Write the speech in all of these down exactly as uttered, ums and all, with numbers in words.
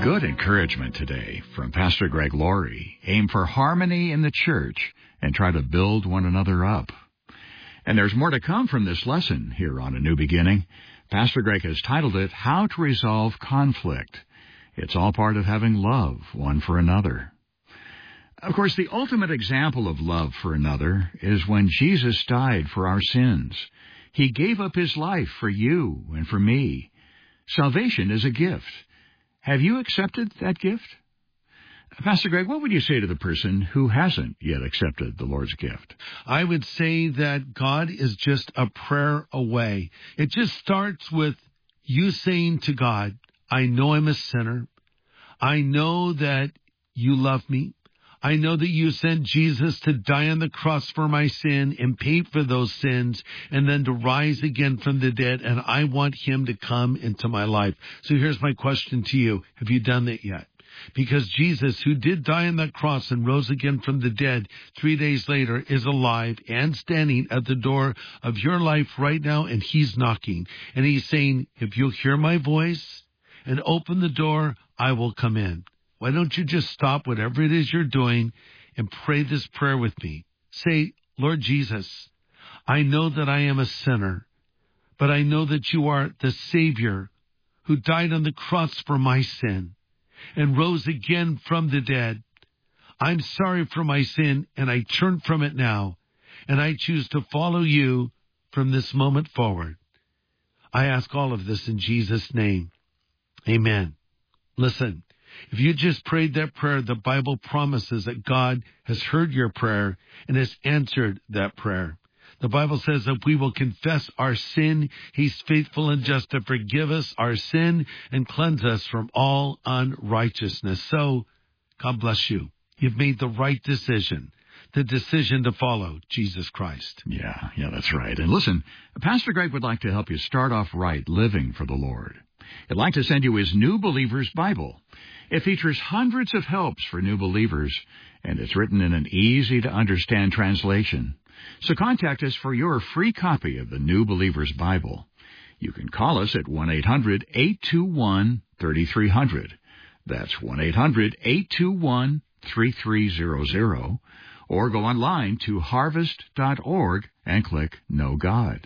Good encouragement today from Pastor Greg Laurie. Aim for harmony in the church and try to build one another up. And there's more to come from this lesson here on A New Beginning. Pastor Greg has titled it, How to Resolve Conflict. It's all part of having love one for another. Of course, the ultimate example of love for another is when Jesus died for our sins. He gave up his life for you and for me. Salvation is a gift. Have you accepted that gift? Pastor Greg, what would you say to the person who hasn't yet accepted the Lord's gift? I would say that God is just a prayer away. It just starts with you saying to God, I know I'm a sinner. I know that you love me. I know that you sent Jesus to die on the cross for my sin and pay for those sins and then to rise again from the dead, and I want him to come into my life. So here's my question to you. Have you done that yet? Because Jesus, who did die on that cross and rose again from the dead three days later, is alive and standing at the door of your life right now, and he's knocking. And he's saying, if you'll hear my voice and open the door, I will come in. Why don't you just stop whatever it is you're doing and pray this prayer with me? Say, Lord Jesus, I know that I am a sinner, but I know that you are the Savior who died on the cross for my sin and rose again from the dead. I'm sorry for my sin, and I turn from it now, and I choose to follow you from this moment forward. I ask all of this in Jesus' name. Amen. Listen. If you just prayed that prayer, the Bible promises that God has heard your prayer and has answered that prayer. The Bible says that we will confess our sin. He's faithful and just to forgive us our sin and cleanse us from all unrighteousness. So, God bless you. You've made the right decision, the decision to follow Jesus Christ. Yeah, yeah, that's right. And listen, Pastor Greg would like to help you start off right living for the Lord. He'd like to send you his New Believer's Bible. It features hundreds of helps for new believers, and it's written in an easy-to-understand translation. So contact us for your free copy of the New Believer's Bible. You can call us at one eight hundred eight two one three three zero zero. That's one eight hundred eight two one three three zero zero. Or go online to harvest dot org and click Know God.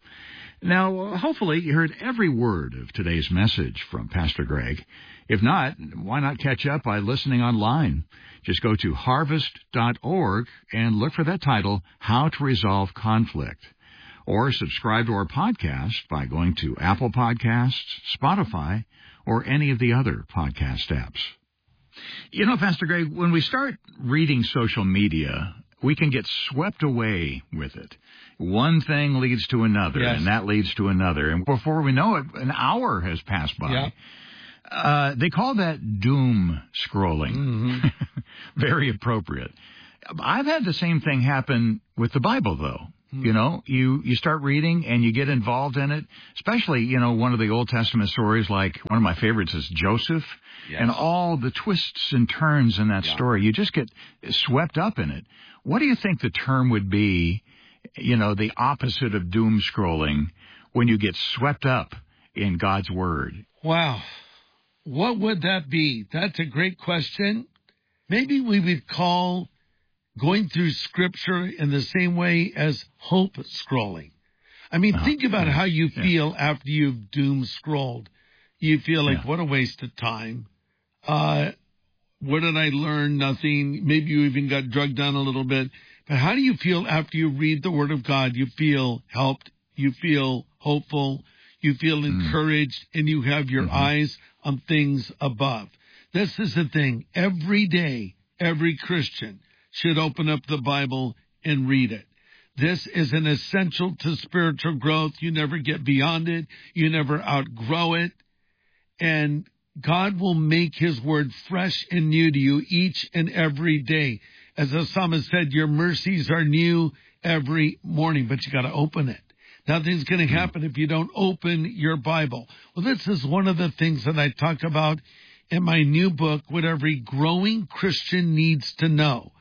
Now, hopefully you heard every word of today's message from Pastor Greg. If not, why not catch up by listening online? Just go to harvest dot org and look for that title, How to Resolve Conflict. Or subscribe to our podcast by going to Apple Podcasts, Spotify, or any of the other podcast apps. You know, Pastor Greg, when we start reading social media, we can get swept away with it. One thing leads to another, yes. and that leads to another. And before we know it, an hour has passed by. Yeah. Uh, they call that doom scrolling. Mm-hmm. Very appropriate. I've had the same thing happen with the Bible, though. Mm-hmm. You know, you, you start reading and you get involved in it, especially, you know, one of the Old Testament stories, like one of my favorites is Joseph, yes. and all the twists and turns in that yeah. story. You just get swept up in it. What do you think the term would be, you know, the opposite of doom scrolling, when you get swept up in God's Word? Wow. What would that be? That's a great question. Maybe we would call going through Scripture in the same way as hope scrolling. I mean, uh-huh. think about yeah. how you feel yeah. after you've doom scrolled. You feel like, yeah. what a waste of time. Uh, what did I learn? Nothing. Maybe you even got drugged down a little bit. But how do you feel after you read the Word of God? You feel helped. You feel hopeful. You feel mm. encouraged. And you have your mm-hmm. eyes on things above. This is the thing. Every day, every Christian should open up the Bible and read it. This is an essential to spiritual growth. You never get beyond it. You never outgrow it. And God will make his word fresh and new to you each and every day. As the psalmist said, your mercies are new every morning, but you got to open it. Nothing's going to happen if you don't open your Bible. Well, this is one of the things that I talk about in my new book, What Every Growing Christian Needs to Know.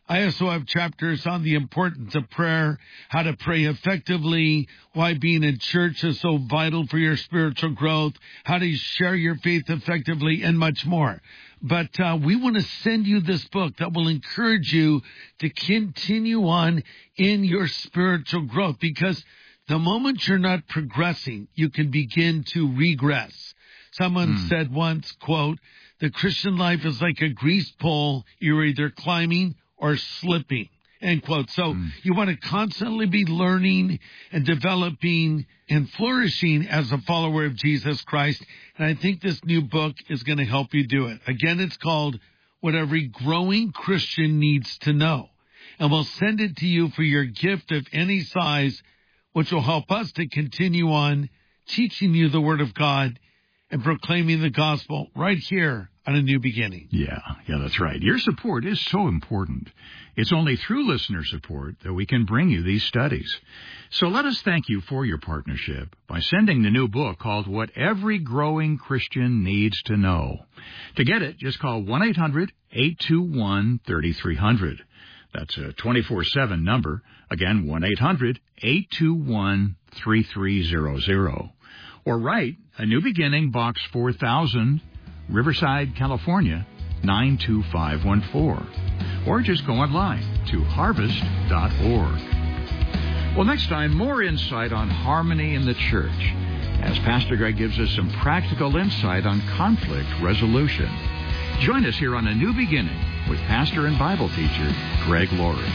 I also have chapters on the importance of prayer, how to pray effectively, why being in church is so vital for your spiritual growth, how to share your faith effectively, and much more. But uh, we want to send you this book that will encourage you to continue on in your spiritual growth, because the moment you're not progressing, you can begin to regress. Someone mm. said once, quote, "The Christian life is like a greased pole. You're either climbing or slipping," end quote. So mm. you want to constantly be learning and developing and flourishing as a follower of Jesus Christ. And I think this new book is going to help you do it. Again, it's called What Every Growing Christian Needs to Know. And we'll send it to you for your gift of any size, which will help us to continue on teaching you the Word of God and proclaiming the gospel right here on A New Beginning. Yeah, yeah, that's right. Your support is so important. It's only through listener support that we can bring you these studies. So let us thank you for your partnership by sending the new book called What Every Growing Christian Needs to Know. To get it, just call one eight hundred eight two one three three zero zero. That's a twenty-four seven number. Again, one eight hundred eight two one three three zero zero. Or write A New Beginning, Box four thousand, Riverside, California, nine two five one four. Or just go online to harvest dot org. Well, next time, more insight on harmony in the church, as Pastor Greg gives us some practical insight on conflict resolution. Join us here on A New Beginning with pastor and Bible teacher Greg Laurie.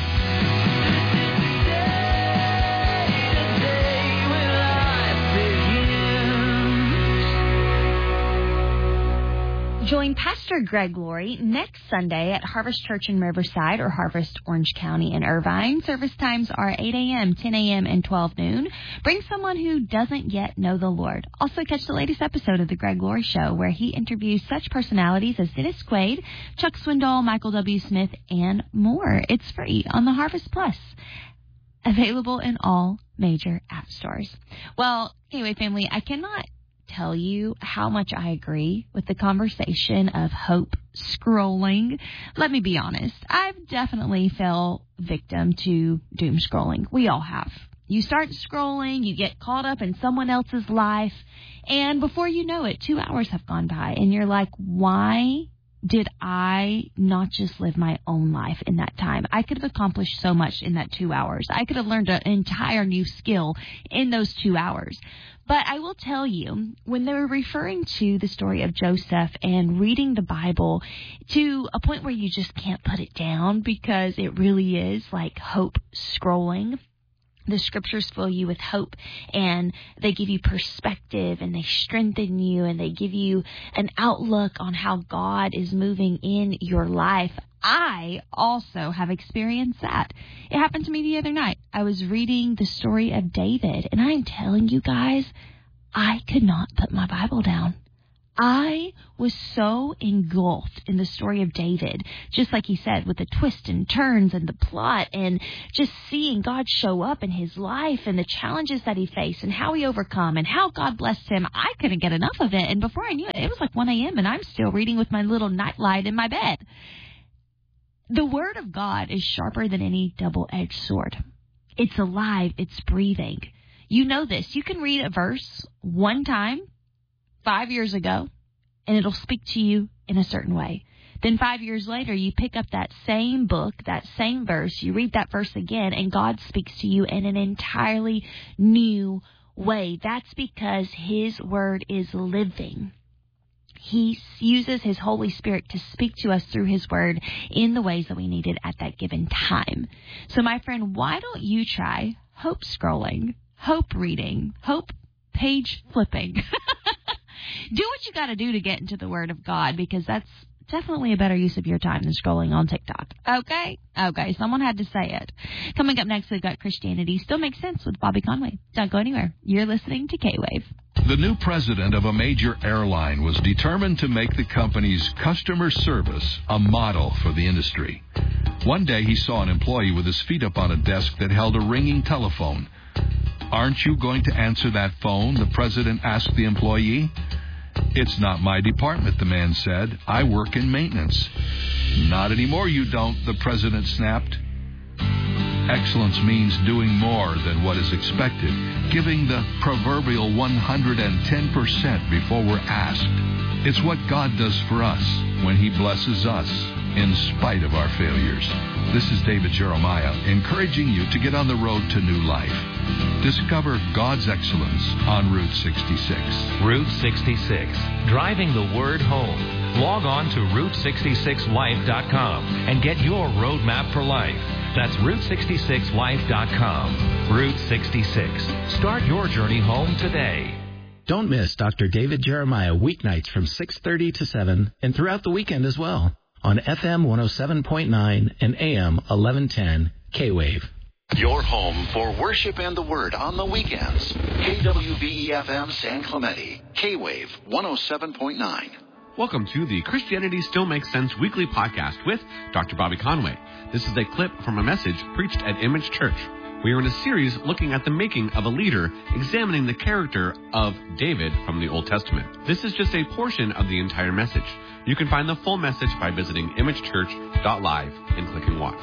Join Pastor Greg Laurie next Sunday at Harvest Church in Riverside or Harvest Orange County in Irvine. Service times are eight a.m., ten a.m., and twelve noon. Bring someone who doesn't yet know the Lord. Also catch the latest episode of The Greg Laurie Show, where he interviews such personalities as Dennis Quaid, Chuck Swindoll, Michael W. Smith, and more. It's free on the Harvest Plus. Available in all major app stores. Well, anyway, family, I cannot tell you how much I agree with the conversation of hope scrolling. Let me be honest. I've definitely fell victim to doom scrolling. We all have. You start scrolling, you get caught up in someone else's life, and before you know it, two hours have gone by, and you're like, why did I not just live my own life in that time? I could have accomplished so much in that two hours. I could have learned an entire new skill in those two hours. But I will tell you, when they were referring to the story of Joseph and reading the Bible to a point where you just can't put it down because it really is like hope scrolling. The scriptures fill you with hope, and they give you perspective, and they strengthen you, and they give you an outlook on how God is moving in your life. I also have experienced that. It happened to me the other night. I was reading the story of David, and I'm telling you guys, I could not put my Bible down. I was so engulfed in the story of David, just like he said, with the twists and turns and the plot and just seeing God show up in his life and the challenges that he faced and how he overcome and how God blessed him. I couldn't get enough of it. And before I knew it, it was like one a.m. and I'm still reading with my little nightlight in my bed. The Word of God is sharper than any double-edged sword. It's alive. It's breathing. You know this. You can read a verse one time, five years ago, and it'll speak to you in a certain way. Then five years later, you pick up that same book, that same verse, you read that verse again, and God speaks to you in an entirely new way. That's because his word is living. He uses his Holy Spirit to speak to us through his word in the ways that we need it at that given time. So, my friend, why don't you try hope scrolling, hope reading, hope page flipping? Do what you got to do to get into the Word of God, because that's definitely a better use of your time than scrolling on TikTok. Okay? Okay, someone had to say it. Coming up next, we've got Christianity Still Makes Sense with Bobby Conway. Don't go anywhere. You're listening to K-Wave. The new president of a major airline was determined to make the company's customer service a model for the industry. One day, he saw an employee with his feet up on a desk that held a ringing telephone. "Aren't you going to answer that phone?" the president asked the employee. "It's not my department," the man said. "I work in maintenance." Not anymore, you don't, the president snapped. Excellence means doing more than what is expected, giving the proverbial one hundred ten percent before we're asked. It's what God does for us when He blesses us in spite of our failures. This is David Jeremiah, encouraging you to get on the road to new life. Discover God's excellence on Route sixty-six. Route sixty-six, driving the word home. Log on to route sixty-six life dot com and get your roadmap for life. That's route sixty-six life dot com. Route sixty-six. Start your journey home today. Don't miss Doctor David Jeremiah weeknights from six thirty to seven and throughout the weekend as well on F M one oh seven point nine and A M eleven ten K-Wave. Your home for worship and the Word on the weekends. K W V E F M San Clemente. K-Wave one oh seven point nine. Welcome to the Christianity Still Makes Sense weekly podcast with Doctor Bobby Conway. This is a clip from a message preached at Image Church. We are in a series looking at the making of a leader, examining the character of David from the Old Testament. This is just a portion of the entire message. You can find the full message by visiting image church dot live and clicking watch.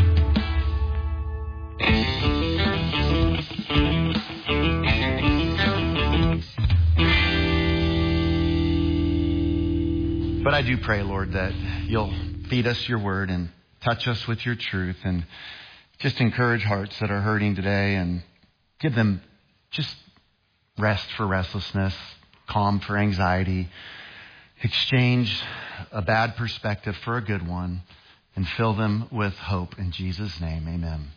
But I do pray, Lord, that you'll feed us your word and touch us with your truth and just encourage hearts that are hurting today and give them just rest for restlessness, calm for anxiety, exchange a bad perspective for a good one, and fill them with hope. In Jesus' name, amen.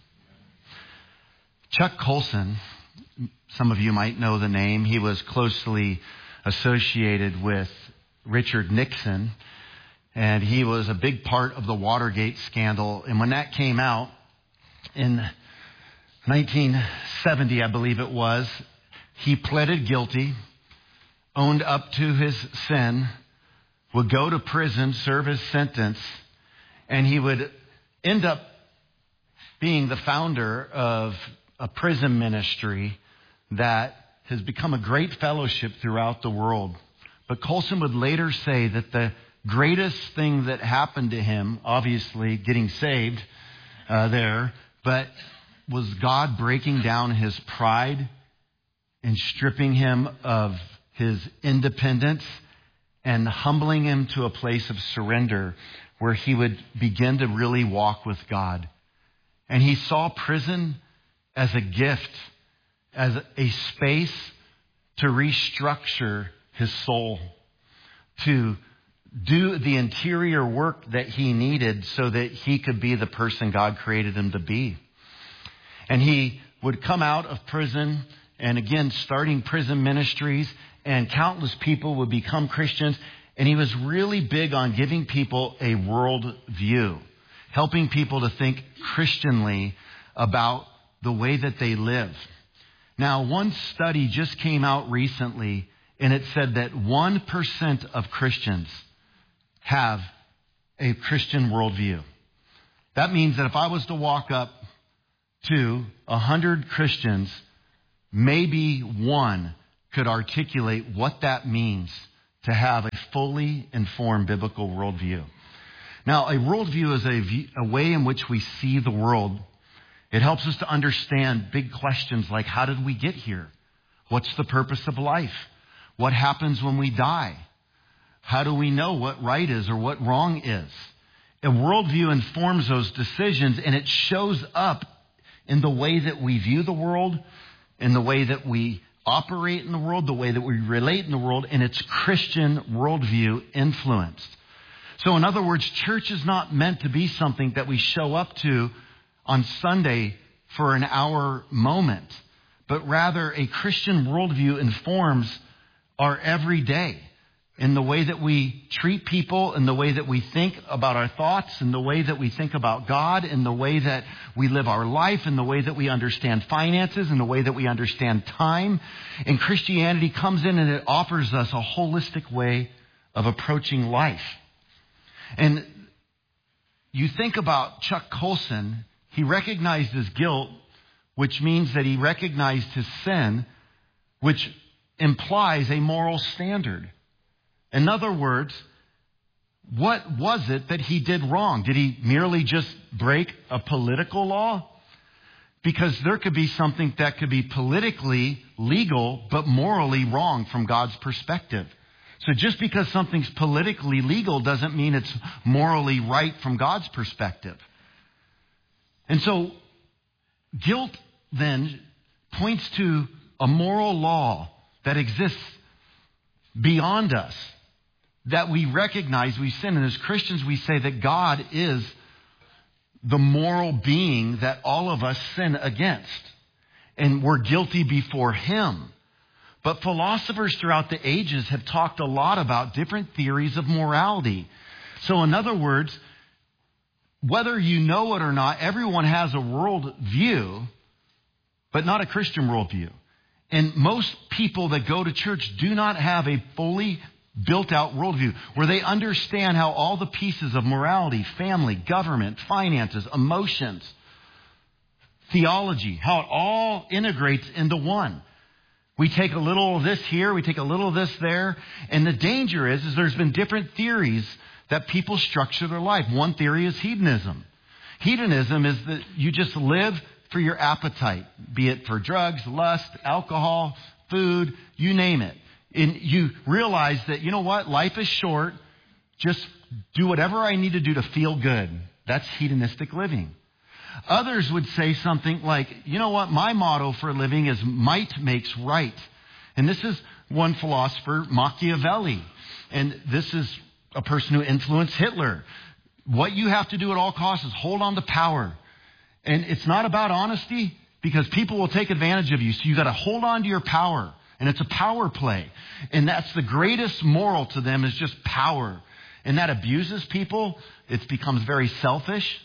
Chuck Colson, some of you might know the name. He was closely associated with Richard Nixon, and he was a big part of the Watergate scandal. And when that came out in nineteen seventy, I believe it was, he pleaded guilty, owned up to his sin, would go to prison, serve his sentence, and he would end up being the founder of a prison ministry that has become a great fellowship throughout the world. But Colson would later say that the greatest thing that happened to him, obviously getting saved uh, there, but was God breaking down his pride and stripping him of his independence and humbling him to a place of surrender where he would begin to really walk with God. And he saw prison as a gift, as a space to restructure his soul, to do the interior work that he needed so that he could be the person God created him to be. And he would come out of prison and again starting prison ministries, and countless people would become Christians. And he was really big on giving people a world view, helping people to think Christianly about the way that they live. Now, one study just came out recently, and it said that one percent of Christians have a Christian worldview. That means that if I was to walk up to one hundred Christians, maybe one could articulate what that means to have a fully informed biblical worldview. Now, a worldview is a, view, a way in which we see the world. It helps us to understand big questions like, how did we get here? What's the purpose of life? What happens when we die? How do we know what right is or what wrong is? A worldview informs those decisions, and it shows up in the way that we view the world, in the way that we operate in the world, the way that we relate in the world, and it's Christian worldview influenced. So in other words, church is not meant to be something that we show up to on Sunday for an hour moment, but rather a Christian worldview informs our everyday in the way that we treat people, in the way that we think about our thoughts, in the way that we think about God, in the way that we live our life, in the way that we understand finances, in the way that we understand time. And Christianity comes in and it offers us a holistic way of approaching life. And you think about Chuck Colson, he recognized his guilt, which means that he recognized his sin, which implies a moral standard. In other words, what was it that he did wrong? Did he merely just break a political law? Because there could be something that could be politically legal, but morally wrong from God's perspective. So just because something's politically legal doesn't mean it's morally right from God's perspective. And so guilt then points to a moral law that exists beyond us, that we recognize we sin. And as Christians, we say that God is the moral being that all of us sin against. And we're guilty before Him. But philosophers throughout the ages have talked a lot about different theories of morality. So in other words, whether you know it or not, everyone has a world view, but not a Christian worldview. And most people that go to church do not have a fully built-out worldview where they understand how all the pieces of morality, family, government, finances, emotions, theology, how it all integrates into one. We take a little of this here, we take a little of this there, and the danger is, is there's been different theories that people structure their life. One theory is hedonism. Hedonism is that you just live for your appetite, be it for drugs, lust, alcohol, food, you name it. And you realize that, you know what, life is short. Just do whatever I need to do to feel good. That's hedonistic living. Others would say something like, you know what, my motto for living is might makes right. And this is one philosopher, Machiavelli. And this is a person who influenced Hitler. What you have to do at all costs is hold on to power. And it's not about honesty, because people will take advantage of you. So you got to hold on to your power. And it's a power play. And that's the greatest moral to them, is just power. And that abuses people. It becomes very selfish.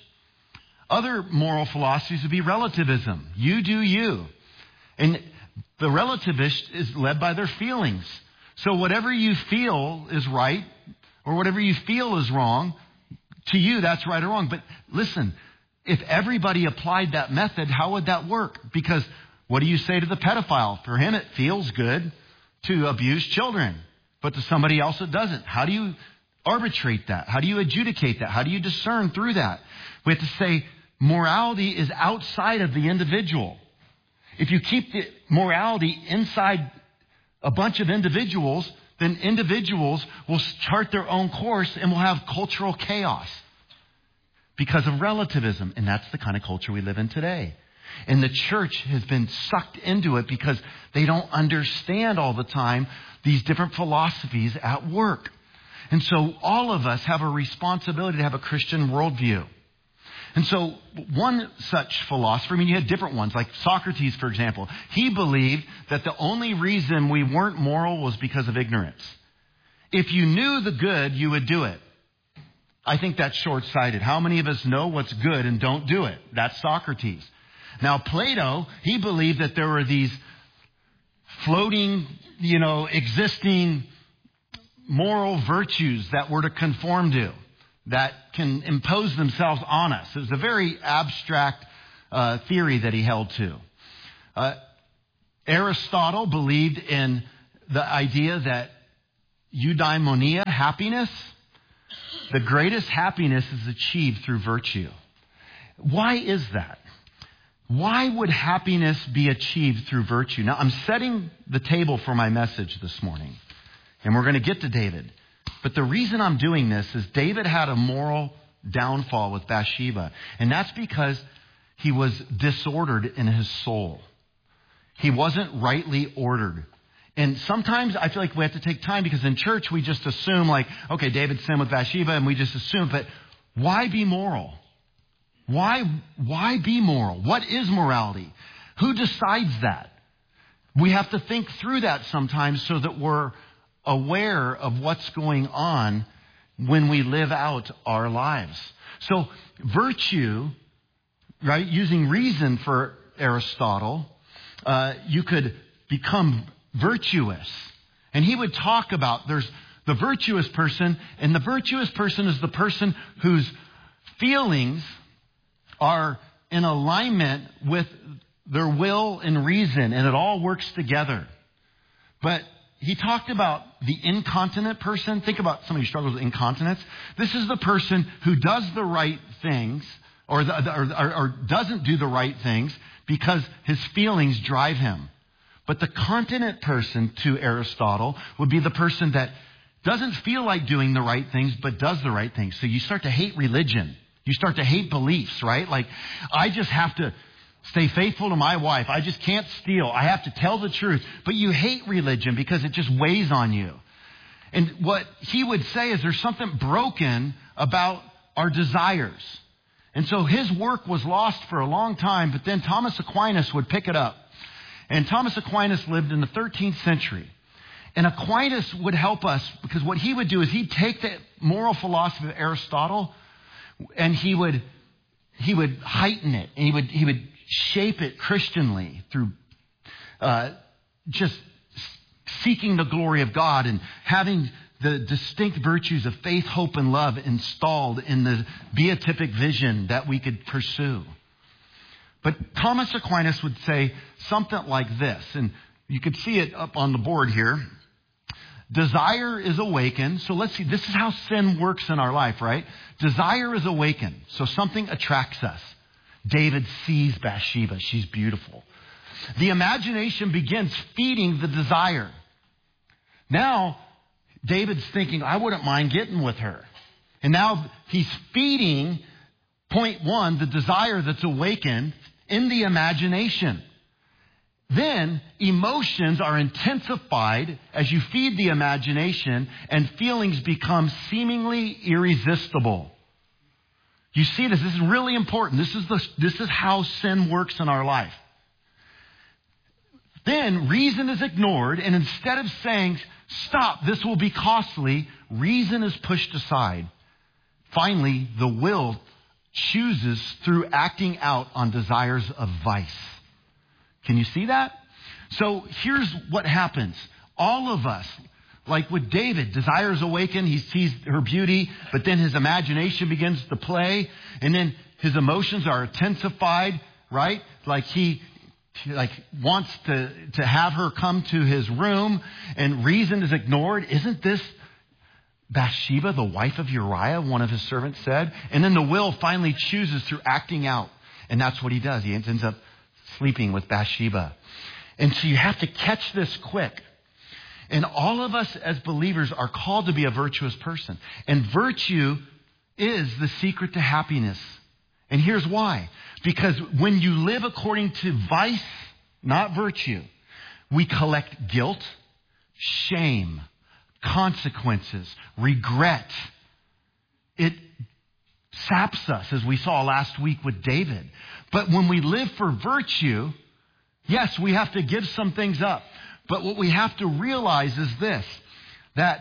Other moral philosophies would be relativism. You do you. And the relativist is led by their feelings. So whatever you feel is right, or whatever you feel is wrong, to you that's right or wrong. But listen, if everybody applied that method, how would that work? Because what do you say to the pedophile? For him, it feels good to abuse children, but to somebody else it doesn't. How do you arbitrate that? How do you adjudicate that? How do you discern through that? We have to say morality is outside of the individual. If you keep the morality inside a bunch of individuals, then individuals will chart their own course and will have cultural chaos because of relativism. And that's the kind of culture we live in today. And the church has been sucked into it because they don't understand all the time these different philosophies at work. And so all of us have a responsibility to have a Christian worldview. And so one such philosopher, I mean, you had different ones, like Socrates, for example. He believed that the only reason we weren't moral was because of ignorance. If you knew the good, you would do it. I think that's short-sighted. How many of us know what's good and don't do it? That's Socrates. Now, Plato, he believed that there were these floating, you know, existing moral virtues that we're to conform to, that can impose themselves on us. It was a very abstract uh, theory that he held to. Uh, Aristotle believed in the idea that eudaimonia, happiness, the greatest happiness is achieved through virtue. Why is that? Why would happiness be achieved through virtue? Now, I'm setting the table for my message this morning, and we're going to get to David. But the reason I'm doing this is David had a moral downfall with Bathsheba, and that's because he was disordered in his soul. He wasn't rightly ordered. And sometimes I feel like we have to take time, because in church we just assume like, okay, David sinned with Bathsheba, and we just assume, but why be moral? Why, why be moral? What is morality? Who decides that? We have to think through that sometimes so that we're aware of what's going on when we live out our lives. So virtue, right, using reason for Aristotle, uh, you could become virtuous. And he would talk about there's the virtuous person, and the virtuous person is the person whose feelings are in alignment with their will and reason, and it all works together. But he talked about the incontinent person. Think about somebody who struggles with incontinence. This is the person who does the right things or, the, or, or, or doesn't do the right things because his feelings drive him. But the continent person, to Aristotle, would be the person that doesn't feel like doing the right things, but does the right things. So you start to hate religion. You start to hate beliefs, right? Like, I just have to stay faithful to my wife. I just can't steal. I have to tell the truth. But you hate religion because it just weighs on you. And what he would say is there's something broken about our desires. And so his work was lost for a long time, but then Thomas Aquinas would pick it up. And Thomas Aquinas lived in the thirteenth century. And Aquinas would help us because what he would do is he'd take the moral philosophy of Aristotle and he would he would heighten it, and he would he would shape it Christianly through uh, just seeking the glory of God and having the distinct virtues of faith, hope, and love installed in the beatific vision that we could pursue. But Thomas Aquinas would say something like this, and you could see it up on the board here. Desire is awakened. So let's see, this is how sin works in our life, right? Desire is awakened. So something attracts us. David sees Bathsheba. She's beautiful. The imagination begins feeding the desire. Now, David's thinking, I wouldn't mind getting with her. And now he's feeding, point one, the desire that's awakened in the imagination. Then emotions are intensified as you feed the imagination, and feelings become seemingly irresistible. You see this? This is really important. This is the, this is how sin works in our life. Then reason is ignored, and instead of saying, stop, this will be costly, reason is pushed aside. Finally, the will chooses through acting out on desires of vice. Can you see that? So here's what happens. All of us, like with David, desires awaken. He sees her beauty, but then his imagination begins to play, and then his emotions are intensified, right? Like he like wants to, to have her come to his room, and reason is ignored. Isn't this Bathsheba, the wife of Uriah, one of his servants said? And then the will finally chooses through acting out. And that's what he does. He ends up sleeping with Bathsheba. And so you have to catch this quick. And all of us as believers are called to be a virtuous person. And virtue is the secret to happiness. And here's why. Because when you live according to vice, not virtue, we collect guilt, shame, consequences, regret. It saps us, as we saw last week with David. But when we live for virtue, yes, we have to give some things up. But what we have to realize is this, that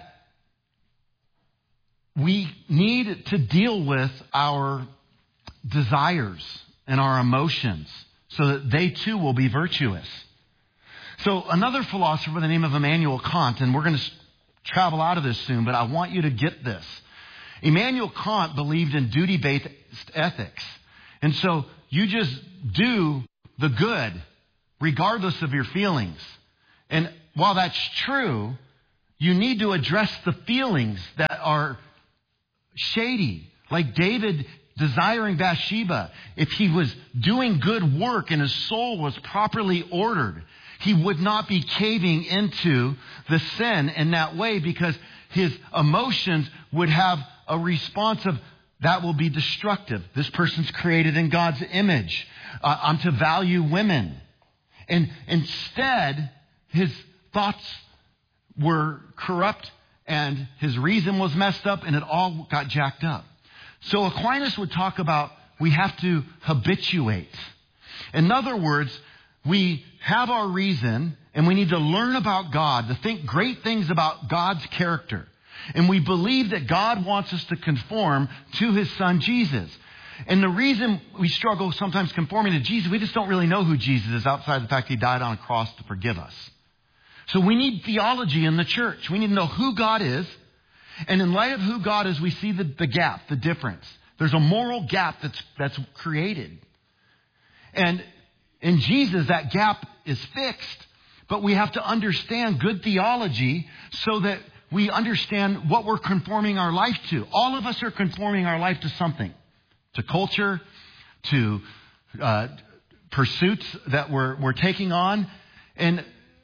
we need to deal with our desires and our emotions so that they too will be virtuous. So another philosopher by the name of Immanuel Kant, and we're going to travel out of this soon, but I want you to get this. Immanuel Kant believed in duty-based ethics. And so you just do the good regardless of your feelings. And while that's true, you need to address the feelings that are shady. Like David desiring Bathsheba. If he was doing good work and his soul was properly ordered, he would not be caving into the sin in that way, because his emotions would have a response of, that will be destructive. This person's created in God's image. Uh, I'm to value women. And instead, his thoughts were corrupt and his reason was messed up, and it all got jacked up. So Aquinas would talk about we have to habituate. In other words, we have our reason and we need to learn about God, to think great things about God's character. And we believe that God wants us to conform to his son Jesus. And the reason we struggle sometimes conforming to Jesus, we just don't really know who Jesus is outside the fact he died on a cross to forgive us. So we need theology in the church. We need to know who God is. And in light of who God is, we see the, the gap, the difference. There's a moral gap that's, that's created. And in Jesus, that gap is fixed. but we have to understand good theology so that we understand what we're conforming our life to. All of us are conforming our life to something, to culture, to uh, pursuits that we're, we're taking on. And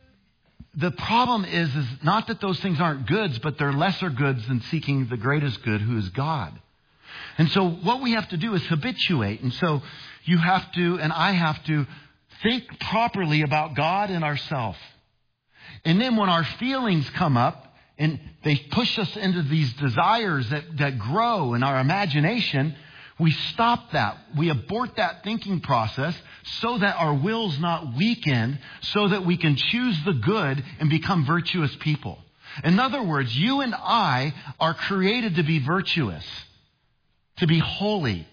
the problem is, is not that those things aren't goods, but they're lesser goods than seeking the greatest good, who is God. And so what we have to do is habituate. And so you have to, and I have to, think properly about God and ourselves. And then when our feelings come up and they push us into these desires that, that grow in our imagination, we stop that. We abort that thinking process so that our will's not weakened, so that we can choose the good and become virtuous people. In other words, you and I are created to be virtuous, to be holy.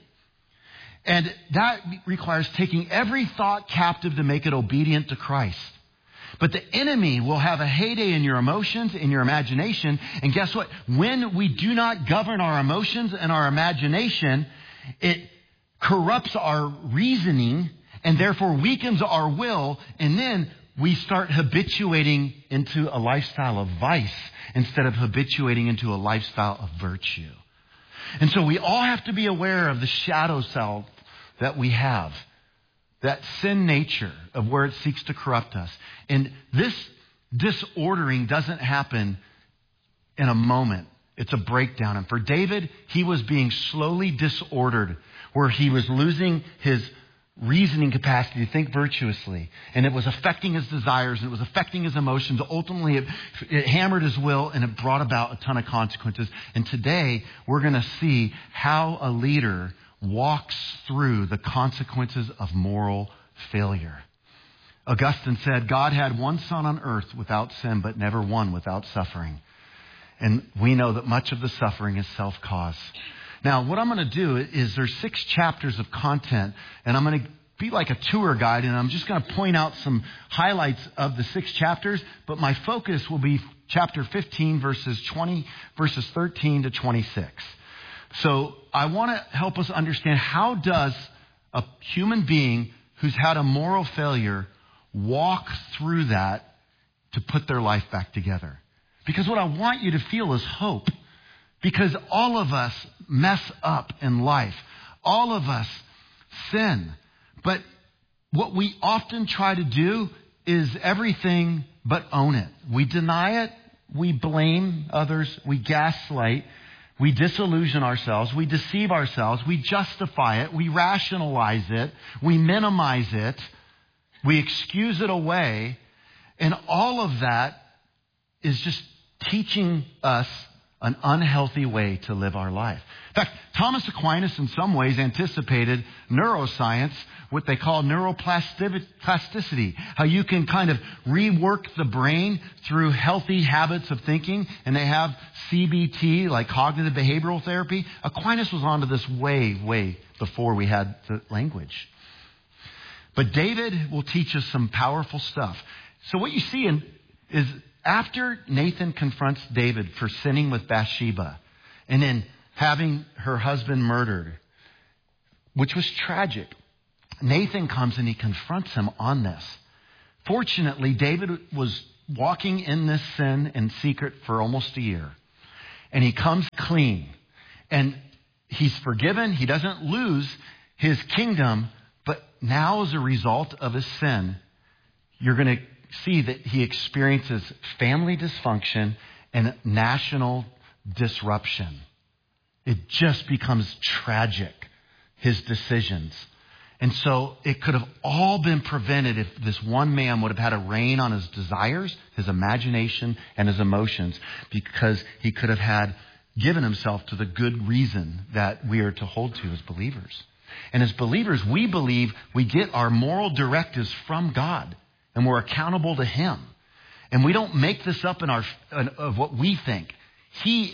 And that requires taking every thought captive to make it obedient to Christ. But the enemy will have a heyday in your emotions, in your imagination. And guess what? When we do not govern our emotions and our imagination, it corrupts our reasoning and therefore weakens our will. And then we start habituating into a lifestyle of vice instead of habituating into a lifestyle of virtue. And so we all have to be aware of the shadow self that we have, that sin nature of where it seeks to corrupt us. And this disordering doesn't happen in a moment. It's a breakdown. And for David, he was being slowly disordered, where he was losing his reasoning capacity to think virtuously. And it was affecting his desires, and it was affecting his emotions. Ultimately, it, it hammered his will, and it brought about a ton of consequences. And today, we're going to see how a leader walks through the consequences of moral failure. Augustine said, God had one son on earth without sin, but never one without suffering. And we know that much of the suffering is self-caused. Now, what I'm going to do is there's six chapters of content, and I'm going to be like a tour guide, and I'm just going to point out some highlights of the six chapters, but my focus will be chapter fifteen, verses twenty, verses thirteen to twenty-six. So I want to help us understand, how does a human being who's had a moral failure walk through that to put their life back together? Because what I want you to feel is hope. Because all of us mess up in life. All of us sin. But what we often try to do is everything but own it. We deny it. We blame others. We gaslight. We disillusion ourselves. We deceive ourselves. We justify it. We rationalize it. We minimize it. We excuse it away. And all of that is just teaching us an unhealthy way to live our life. In fact, Thomas Aquinas in some ways anticipated neuroscience, what they call neuroplasticity, how you can kind of rework the brain through healthy habits of thinking. And they have C B T, like cognitive behavioral therapy. Aquinas was onto this way, way before we had the language. But David will teach us some powerful stuff. So what you see in, is after Nathan confronts David for sinning with Bathsheba and then having her husband murdered, which was tragic, Nathan comes and he confronts him on this. Fortunately, David was walking in this sin in secret for almost a year. And he comes clean. And he's forgiven. He doesn't lose his kingdom. But now, as a result of his sin, you're going to see that he experiences family dysfunction and national disruption. It just becomes tragic, his decisions. And so it could have all been prevented if this one man would have had a rein on his desires, his imagination, and his emotions, because he could have had given himself to the good reason that we are to hold to as believers. And as believers, we believe we get our moral directives from God. And we're accountable to Him. And we don't make this up in our of what we think. He